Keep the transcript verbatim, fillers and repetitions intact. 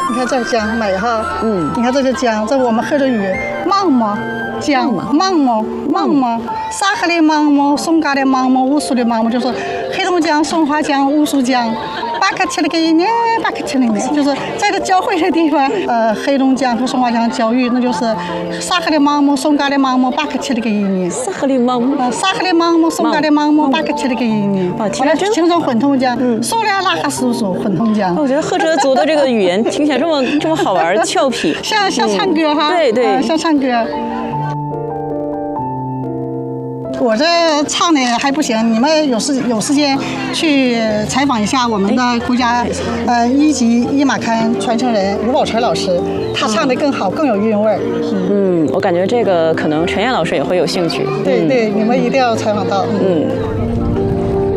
你看这江美哈， 嗯， 你看这是江，这我们喝着雨，芒么江，芒么芒么，沙河的芒么，松嘎的芒么，乌苏的芒么，就是黑龙江、松花江、乌苏江。巴克切的给呢，巴克切的呢，就是在这交汇的地方，呃，黑龙江和松花江交遇，那就是沙河的芒么，松嘎的芒么，巴克切的给呢。 沙河的芒么， 呃，沙河的芒么，松嘎的芒么，巴克切的给呢。 哇，听着真形成混同江，苏联拉哈叔叔混同江。 我觉得赫哲族的这个语言听起来这么这么好玩，俏皮， 像像唱歌哈， 对对， 像唱歌。我这唱的还不行，你们有时有时间去采访一下我们的国家呃一级一马刊传承人吴宝成老师，他唱的更好，更有韵味儿。 嗯，我感觉这个可能陈燕老师也会有兴趣。 对对，你们一定要采访到。 嗯。